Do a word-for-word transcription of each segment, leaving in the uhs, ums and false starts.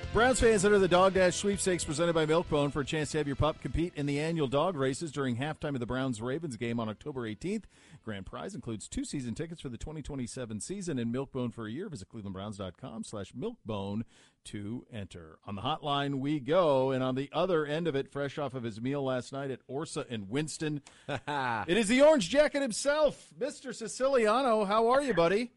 Browns fans enter the Dog Dash sweepstakes presented by Milk-Bone for a chance to have your pup compete in the annual dog races during halftime of the Browns-Ravens game on October eighteenth. Grand prize includes two season tickets for the twenty twenty-seven season and Milk-Bone for a year. Visit clevelandbrowns.com slash milkbone to enter. On the hotline we go, and on the other end of it, fresh off of his meal last night at Orsa in Winston, it is the Orange Jacket himself, Mister Siciliano. How are you, buddy?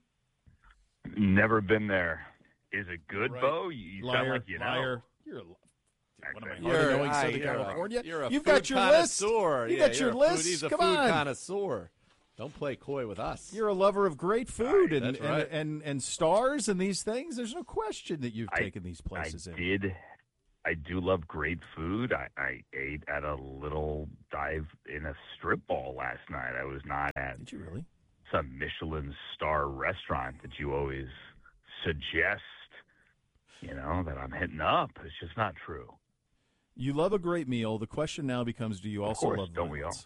Never been there. Is it good, Right. Bo? You, you liar, sound like you know. liar. You're a what am I, You're- hardly knowing I- Southern you're a- California? You're a You've food got your list. connoisseur. You yeah, got your you're a list. Food, he's a Come food on. connoisseur. Don't play coy with us. You're a lover of great food and, That's right. and, and and stars and these things. There's no question that you've I- taken these places I in. did. I do love great food. I, I ate at a little dive in a strip ball last night. I was not at Did you really? some Michelin star restaurant that you always suggest, you know, that I'm hitting up. It's just not true. You love a great meal. The question now becomes, do you also course, love don't we violence?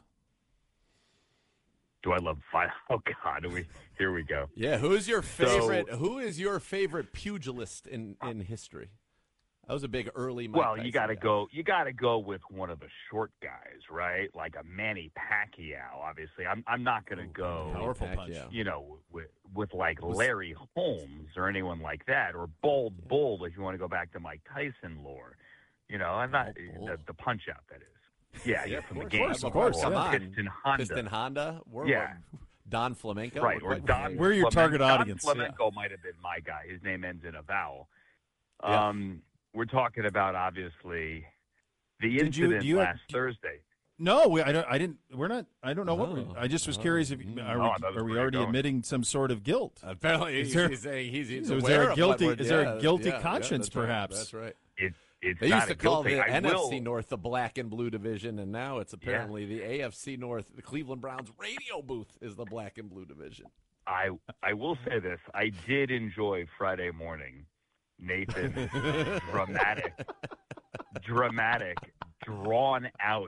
Do I love fight? Oh God, we here we go. Yeah, who's your favorite? who is your favorite pugilist in, in history? That was a big early. Mike Well, you Tyson got to guy. go. You got to go with one of the short guys, right? Like a Manny Pacquiao. Obviously, I'm. I'm not going to go. Powerful Pacquiao. punch. You know, with with like Larry Holmes or anyone like that, or Bold Bull, if you want to go back to Mike Tyson lore. You know, I'm not Bold Bull. the, the punch out that is. Yeah, yeah, of from the course, game. of course, Come yeah. on. Piston Honda. Piston Honda. We're, Yeah. Don Flamenco. Right, We're or quite Don. familiar. We're your Flamen- target Don audience, Flamenco might have been my guy. His name ends in a vowel. Yeah. Um, we're talking about obviously the Did you- incident do you have- last Thursday. No, we, I don't. I didn't. We're not. I don't know what. Oh. We're, I just was Oh. curious if Mm. are Oh, I thought we, that's are we where you're already going. admitting some sort of guilt? Apparently, Is he's, there- he's saying he's, he's So is aware there a of guilty- what we're- is there a yeah, guilty yeah, yeah, conscience, that's right, perhaps? That's right. It, it's They not used to a call guilty. the I N F C will, North the Black and Blue Division, and now it's apparently the A F C North. The Cleveland Browns radio booth is the Black and Blue Division. I I will say this. I did enjoy Friday morning. Nathan's dramatic, dramatic, drawn out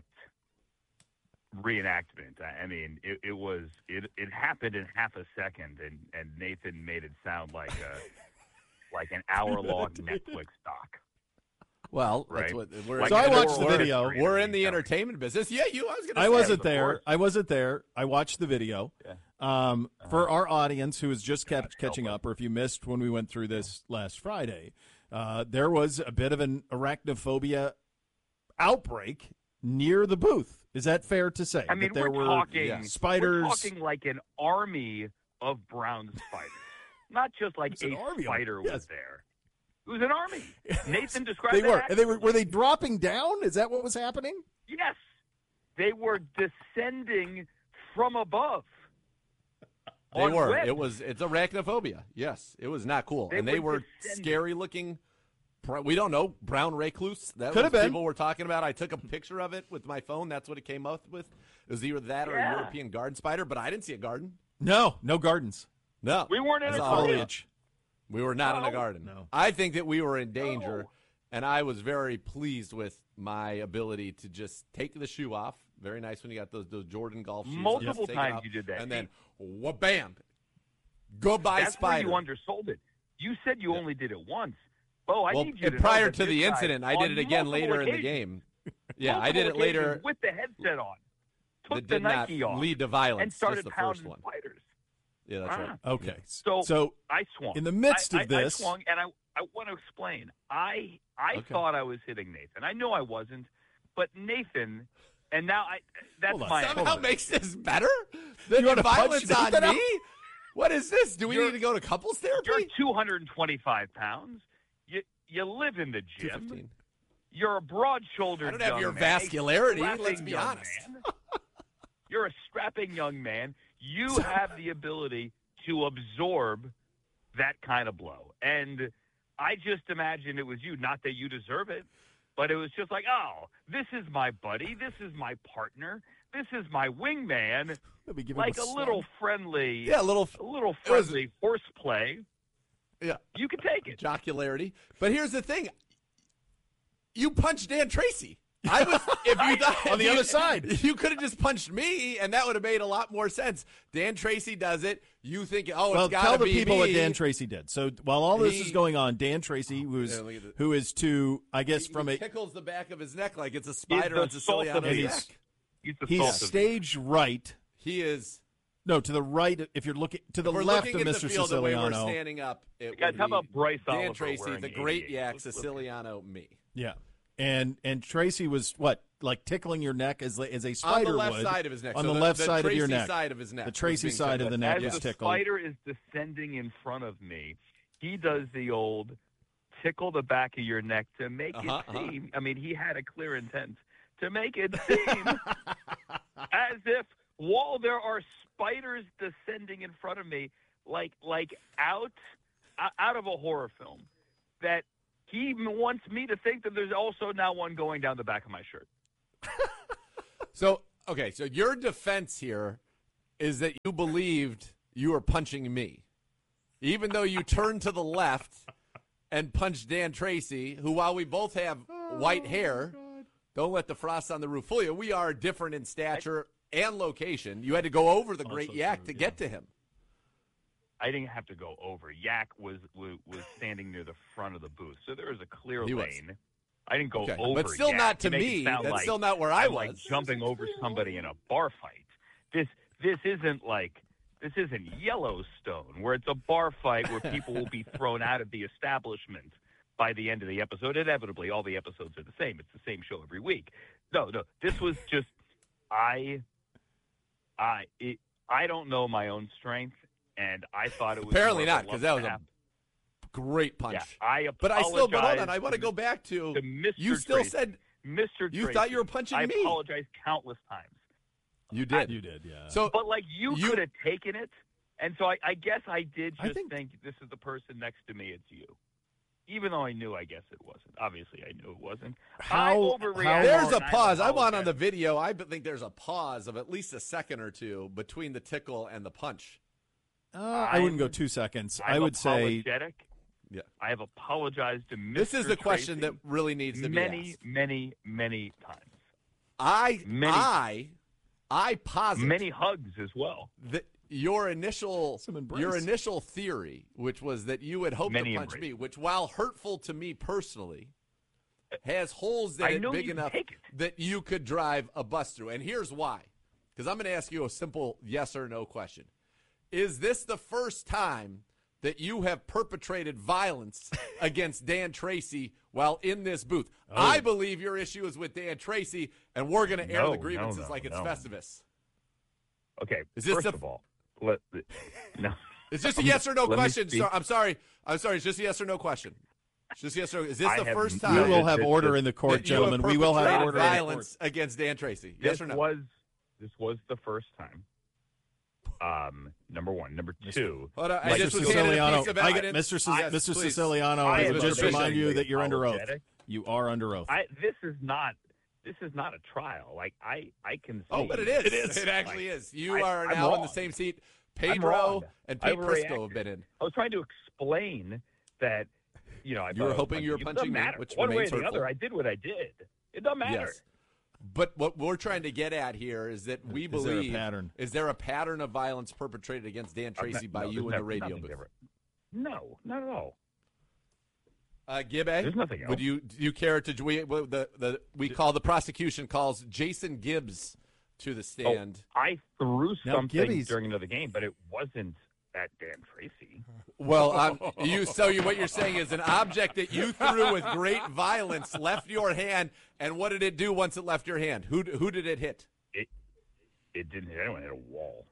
reenactment. I I mean, it, it was it, it happened in half a second, and, and Nathan made it sound like a like an hour long Netflix doc. Well, Right. that's what we're. Like So I an watched the oral video. history We're in the telling. entertainment business. Yeah, you. I was going to. I say, wasn't of there. course. I wasn't there. I watched the video. Yeah. Um, for our audience who is just kept God, catching help up, or if you missed when we went through this last Friday, uh, there was a bit of an arachnophobia outbreak near the booth. Is that fair to say? I mean, that there we're were talking yeah, spiders. We're talking like an army of brown spiders, not just like It's an a army of- spider yes. was there. It was an army. Nathan described They that were. And they were. accurately. Were they dropping down? Is that what was happening? Yes, they were descending from above. They on were. webs. It was. It's arachnophobia. Yes, it was not cool, They and they were were descending. scary looking. Br- We don't know brown recluse. That Could was have been. people were talking about. I took a picture of it with my phone. That's what it came up with. It was either that or a Yeah. European garden spider, but I didn't see a garden. No. No gardens. No, We weren't in That's a all. garden. Foliage. We were not in a No. garden. No. I think that we were in danger, No. and I was very pleased with my ability to just take the shoe off. Very nice when you got those those Jordan golf shoes. Multiple Just take it times off, you did that, and then Pete. wha bam, goodbye That's spider. where you undersold it. You said you only did it once. Oh, I well, need you to prior know that to the this guy, incident, I on did it again multiple later in the occasions- game. Yeah, I did it multiple later. occasions with the headset on. Took That the did not Nike off lead to violence. and started just the pounding first one. spiders. Yeah, that's right. Ah. Okay. So, So I swung. in the midst I, of I, this- I swung, and I I want to explain. I I Okay. thought I was hitting Nathan. I know I wasn't, but Nathan, and now I that's Hold on. my Somehow Hold on. makes this better. The You wanna punch violence on Nathan out? me. What is this? Do we You're- need to go to couples therapy? You're two hundred twenty-five pounds. You you live in the two gym. fifteen. You're a broad-shouldered. I don't have young your man, a vascularity, strapping let's be young honest. man. You're a strapping young man. You have the ability to absorb that kind of blow. And I just imagined it was you. Not that you deserve it, but it was just like, oh, this is my buddy. This is my partner. This is my wingman. let me give him Like a, a slug. little friendly, Yeah, a little a little It was- friendly horseplay. yeah, You can take it. jocularity. But here's the thing. You punched Dan Tracy. I was if you thought On the you- other side. you could have just punched me, and that would have made a lot more sense. Dan Tracy does it. You think, oh, Well, it's got to tell the be people me. what Dan Tracy did. So while all this He- is going on, Dan Tracy, who's Yeah, look at the- who is to, I guess, He- from he a tickles the back of his neck like it's a spider the on salt of Siciliano's his- neck. He's the he's salt of the- stage right. He is. No, to the right. If you're looking to the If we're left looking of at Mister the field the way we're Siciliano. standing up. It Guys, would how about be Bryce Dan Oliver Tracy, wearing the great eighty-eight? yak, Let's- let's- Siciliano, me. Yeah, and and Tracy was what, like tickling your neck as as a On spider the left would. side of his neck. On So the, the, left the side Tracy of your neck. side of his neck. The was Tracy being side of tickled. the neck As is the tickled. spider is descending in front of me, he does the old tickle the back of your neck to make Uh-huh, it uh-huh. seem. I mean, he had a clear intent to make it seem as if while there are spiders descending in front of me, like like out out of a horror film, that he wants me to think that there's also now one going down the back of my shirt. So, okay, so your defense here is that you believed you were punching me, even though you turned to the left and punched Dan Tracy, who, while we both have white hair, don't let the frost on the roof fool you. We are different in stature and location. You had to go over the great Also yak true, to yeah. get to him. I didn't have to go over. Yak was was, was standing near the front of the booth, so there was a clear He was. lane. I didn't go Okay, over. but still Yak. not to You make it me. sound That's like still not where I I'm was. like jumping over somebody in a bar fight. This this isn't like this isn't Yellowstone, where it's a bar fight where people will be thrown out of the establishment by the end of the episode. Inevitably, all the episodes are the same. It's the same show every week. No, no, this was just I, I, it, I don't know my own strength, and I thought it was Apparently more of not, a because that was a love great punch. yeah, I But I still, but hold on, apologize I want to go back to, to Mister you still Tracy. said Mister you Tracy, thought you were punching I me. apologize countless times. You did. You did, yeah. So, But like you, You- could have taken it, and so I, I guess I did I just think- think this is the person next to me. It's you, even though I knew. I guess it wasn't. Obviously, I knew it wasn't. I How- overreacted, how- there's a and I pause. I want on the apologize. video. I think there's a pause of at least a second or two between the tickle and the punch. Uh, I wouldn't go I'm- two seconds. I'm I would say apologetic. Yeah. I have apologized to Mister This is the question Tracy that really needs to be many, asked. many, many times. I, many- I, I posit Many hugs as well. that your initial, Some embrace. your initial theory, which was that you had hoped Many to punch embrace. me, which while hurtful to me personally, has holes that I it know big you enough take it. that you could drive a bus through. And here's why. Because I'm going to ask you a simple yes or no question. Is this the first time that you have perpetrated violence against Dan Tracy while in this booth? Oh. I believe your issue is with Dan Tracy, and we're going to air No, the grievances no, no, like it's no. Festivus. Okay. Is this first the- of all, let, no. It's just a Um, yes or no let me question. speak. So, I'm sorry. I'm sorry. It's just a yes or no question. It's just yes or no. Is this I the have first no- time we will that- have that- order that- in the court, that you have gentlemen. We will have perpetrated order in the court. violence against Dan Tracy? Yes this or no? was this was the first time. Um, number one, number two. Hold on, I Mister just was handed a Siciliano, piece of I get evidence. Mister Sic- Yes, Mister please. Siciliano, I I am would just officially remind you that you're under oath. apologetic. You are under oath. I this is not this is not a trial. Like I I can. Oh, see- but it is. It is. It actually Like, is. You I- are I'm now in the wrong. same seat. I'm Pedro wrong. and I Pete Prisco overreacted. have been in. I was trying to explain that. You know, I You thought were I was hoping you were It doesn't punching me, matter. which one way or remains the hurtful. other. I did what I did. It doesn't matter. Yes. But what we're trying to get at here is that we Is there a believe pattern? is there a pattern of violence perpetrated against Dan I'm Tracy not- by no, you in there's the never- radio nothing booth? different. No, not at all. Uh, Gibbe, There's nothing else. would you do you care to we well, the the we call the prosecution calls Jason Gibbs to the stand? Oh, I threw Now, something Gibby's- during another game, but it wasn't at Dan Tracy. Well, um, you so you what you're saying is an object that you threw with great violence left your hand, and what did it do once it left your hand? Who who did it hit? It it didn't hit anyone. It hit a wall.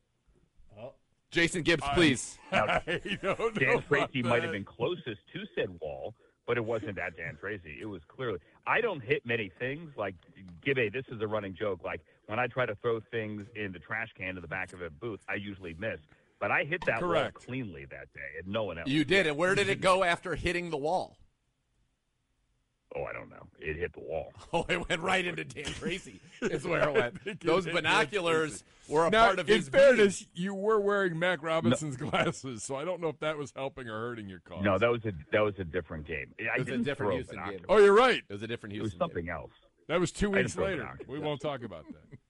Jason Gibbs, please. Now, I don't know Dan about Tracy might that. have been closest to said wall, but it wasn't at Dan Tracy. It was clearly. I don't hit many things. Like, Gibbe, this is a running joke. Like, when I try to throw things in the trash can to the back of a booth, I usually miss. But I hit that Correct. wall cleanly that day, and no one else. You did, and where did it go after hitting the wall? Oh, I don't know. It hit the wall. Oh, it went right into Dan Tracy. Is where it went. think it Those hit binoculars were a Now, part of in his fairness, you were wearing Mac Robinson's glasses, so I don't know if that was helping or hurting your cause. No, that was a that was a different game. I It was a didn't different throw Houston binoculars. game. Oh, you're right. It was a different It was Houston. something game. else. That was two I weeks just broke it later. down. We won't talk about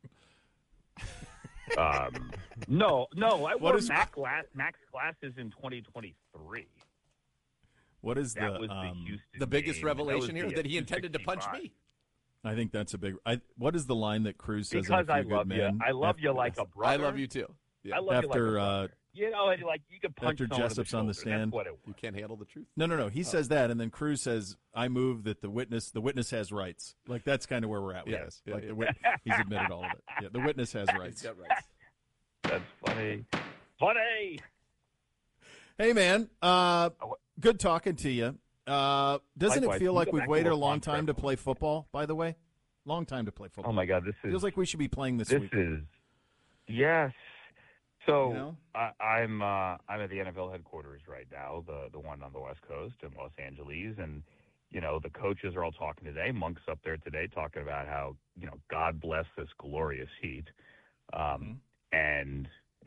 that. Um, no, no. I What wore is- Mac glass, Max glasses in twenty twenty-three. What is That the was the um, Houston The biggest game. That was revelation here the, that he uh, intended to punch 265. me. I think that's a big. I, what is the line that Cruz says? in A Because I Few Good love you. Men I love after, you like a brother. I love you too. Yeah. I love After, you like a uh, brother. You know, and like you can punch after someone in Jessup's the on the shoulder. stand. That's what it You was. can't handle the truth. No, no, no. He says that, and then Cruz says, "I move that the witness. The witness has rights." Like that's kind of where we're at with Yeah, this. yeah, like yeah. the wit- he's admitted all of it. Yeah, the witness has He's rights. got rights. That's funny. Funny. Hey, man. Uh, good talking to you. Uh, doesn't Likewise. it feel Can we like go we've back to waited a Laquan long time to Treadwell? play football? By the way, long time to play football. Oh my God, this is Feels like we should be playing this, this week. is yes. So You know? I, I'm uh, I'm at the N F L headquarters right now, the the one on the West Coast in Los Angeles, and you know the coaches are all talking today. Monk's up there today talking about how you know God bless this glorious heat, um, Mm-hmm. and